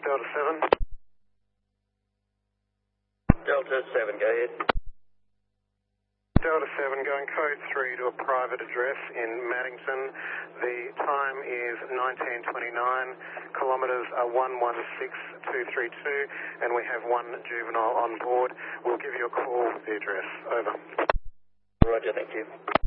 Delta 7. Delta 7, go ahead. Delta 7 going code 3 to a private address in Maddington. The time is 1929, kilometres are 116232, and we have one juvenile on board. We'll give you a call with the address. Over. Roger, thank you.